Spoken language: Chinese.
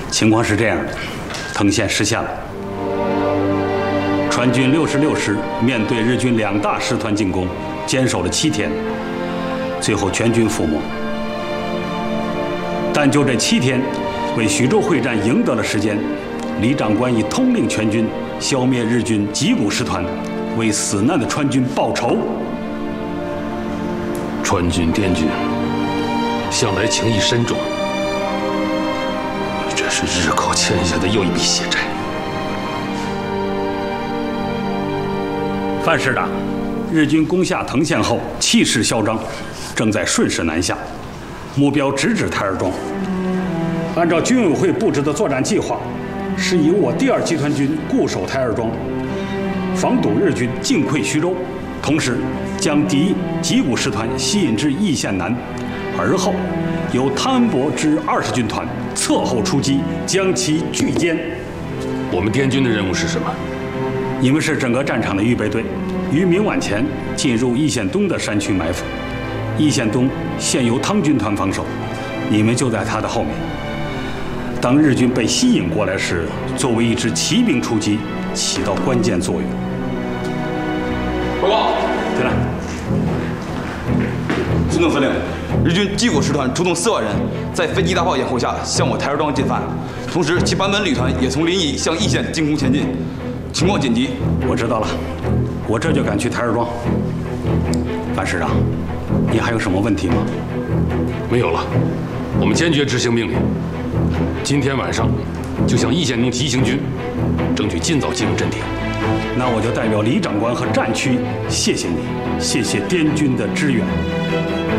情况是这样的，藤县失陷了。川军66师面对日军2大师团进攻，坚守了7天，最后全军覆没。但就这7天，为徐州会战赢得了时间，李长官已通令全军消灭日军吉谷师团，为死难的川军报仇。 川军滇军向来情谊深重，这是日寇欠下的又一笔血债。 范师长，日军攻下藤县后，气势嚣张，正在顺势南下，目标直指台儿庄。按照军委会布置的作战计划，是以我第2集团军固守台儿庄，防堵日军进溃徐州，同时将第一吉谷师团吸引至易县南，而后由汤恩伯之20军团侧后出击，将其拒歼。 我们滇军的任务是什么？ 你们是整个战场的预备队，于明晚前进入易县东的山区埋伏。易县东现由汤军团防守，你们就在他的后面。当日军被吸引过来时，作为一支骑兵出击，起到关键作用。 报告， 进来。 孙总司令，日军吉谷师团出动4万人，在飞机大炮掩护下向我台儿庄进犯，同时其坂本旅团也从临沂向易县进攻前进，情况紧急。 我知道了，我这就赶去台儿庄。范师长，你还有什么问题吗？ 没有了，我们坚决执行命令。今天晚上就向易县东急行军，争取尽早进入阵地。 那我就代表李长官和战区谢谢你，谢谢滇军的支援。